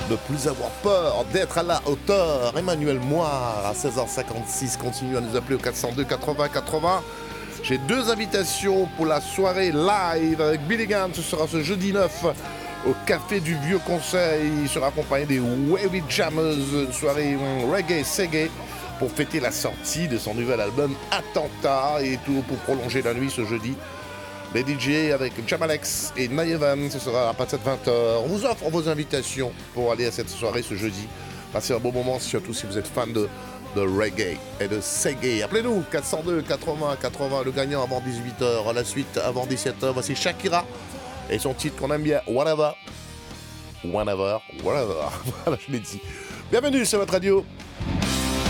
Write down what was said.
Ne plus avoir peur d'être à la hauteur. Emmanuel Moire à 16h56 continue à nous appeler au 402 80 80. J'ai deux invitations pour la soirée live avec Billy Gunn. Ce sera ce jeudi 9 au Café du Vieux Conseil. Il sera accompagné des Wavy Jammers, une soirée reggae seggae pour fêter la sortie de son nouvel album Attentat et tout pour prolonger la nuit ce jeudi. Les DJ avec Jamalex et Nayevan, ce sera à partir de 20h. On vous offre vos invitations pour aller à cette soirée ce jeudi. Passez un bon moment, surtout si vous êtes fan de reggae et de seggae. Appelez-nous 402 80 80, le gagnant avant 18h. La suite avant 17h, voici Shakira et son titre qu'on aime bien, Whatever. Whatever, whatever. Voilà, je l'ai dit. Bienvenue sur votre radio.